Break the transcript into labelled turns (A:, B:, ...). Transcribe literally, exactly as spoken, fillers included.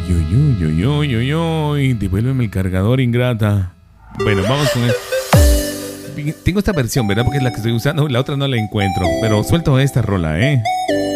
A: uy, uy, uy, uy, uy, uy. Devuélveme el cargador, ingrata. Bueno, vamos con el... Tengo esta versión, ¿verdad? Porque es la que estoy usando. La otra no la encuentro. Pero suelto esta rola, ¿eh?